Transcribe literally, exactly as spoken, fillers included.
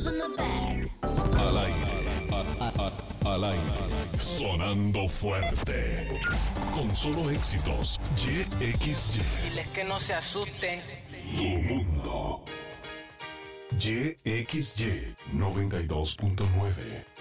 drums in the back. Al aire, a- a- a- al aire, sonando fuerte, con solo éxitos, Y X Y. Diles que no se asusten. Tu mundo. Y X Y noventa y dos punto nueve.